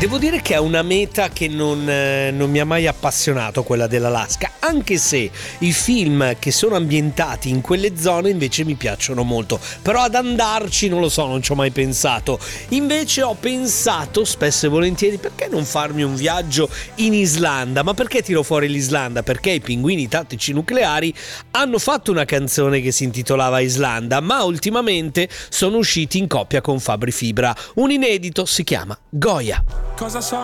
Devo dire che è una meta che non mi ha mai appassionato, quella dell'Alaska, anche se i film che sono ambientati in quelle zone invece mi piacciono molto, però ad andarci non lo so, non ci ho mai pensato. Invece ho pensato spesso e volentieri, perché non farmi un viaggio in Islanda? Ma perché tiro fuori l'Islanda? Perché i Pinguini Tattici Nucleari hanno fatto una canzone che si intitolava Islanda, ma ultimamente sono usciti in coppia con Fabri Fibra. Un inedito si chiama Goya. Cosa so